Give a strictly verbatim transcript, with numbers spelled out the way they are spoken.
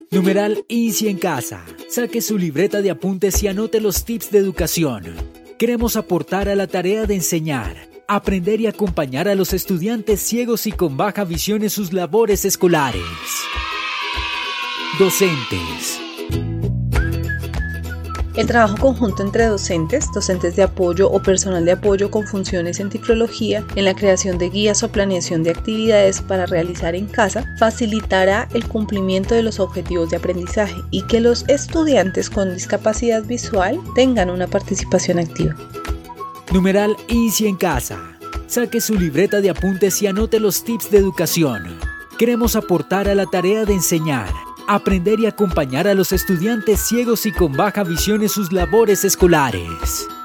Numeral INSI en casa. Saque su libreta de apuntes y anote los tips de educación. Queremos aportar a la tarea de enseñar, aprender y acompañar a los estudiantes ciegos y con baja visión en sus labores escolares. Docentes. El trabajo conjunto entre docentes, docentes de apoyo o personal de apoyo con funciones en tiflología, en la creación de guías o planeación de actividades para realizar en casa, facilitará el cumplimiento de los objetivos de aprendizaje y que los estudiantes con discapacidad visual tengan una participación activa. Numeral INSI en casa. Saque su libreta de apuntes y anote los tips de educación. Queremos aportar a la tarea de enseñar, aprender y acompañar a los estudiantes ciegos y con baja visión en sus labores escolares.